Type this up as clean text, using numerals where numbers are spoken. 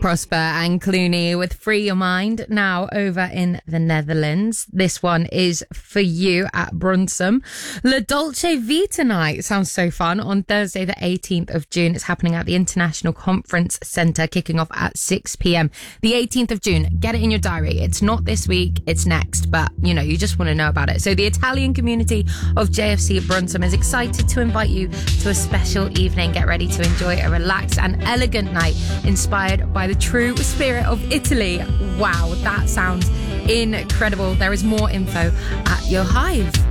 Prosper and Clooney with Free Your Mind, now over in the Netherlands. This one is for you at Brunsum. La Dolce Vita Night sounds so fun. On Thursday the 18th of June, it's happening at the International Conference Centre, kicking off at 6 p.m. The 18th of June, get it in your diary. It's not this week, it's next, but you know, you just want to know about it. So the Italian community of JFC Brunsum is excited to invite you to a special evening. Get ready to enjoy a relaxed and elegant night inspired by the true spirit of Italy. Wow, that sounds incredible. There is more info at your Hive.